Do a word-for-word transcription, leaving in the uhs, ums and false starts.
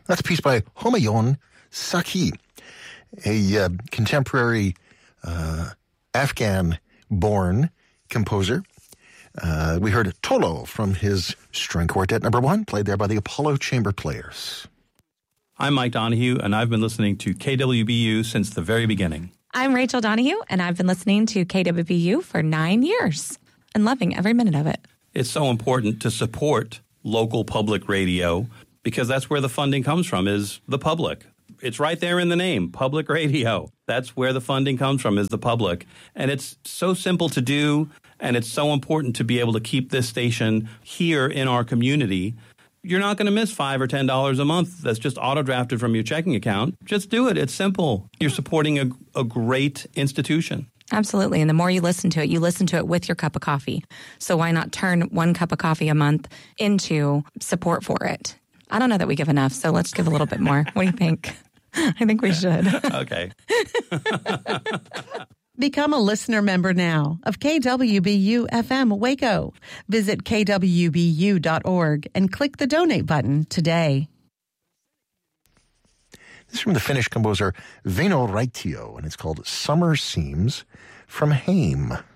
That's a piece by Humayun Saki, a uh, contemporary uh, Afghan-born composer. Uh, we heard Tolo from his string quartet number one, played there by the Apollo Chamber Players. I'm Mike Donahue, and I've been listening to K W B U since the very beginning. I'm Rachel Donahue, and I've been listening to K W B U for nine years and loving every minute of it. It's so important to support local public radio because that's where the funding comes from, is the public. It's right there in the name, public radio. That's where the funding comes from, is the public. And it's so simple to do, and it's so important to be able to keep this station here in our community. You're not going to miss five or ten dollars a month that's just auto-drafted from your checking account. Just do it. It's simple. You're supporting a, a great institution. Absolutely. And the more you listen to it, you listen to it with your cup of coffee. So why not turn one cup of coffee a month into support for it? I don't know that we give enough, so let's give a little bit more. What do you think? I think we should. Okay. Become a listener member now of K W B U F M Waco. Visit K W B U dot org and click the donate button today. This is from the Finnish composer Väinö Raitio, and it's called Summer Seams from Haim.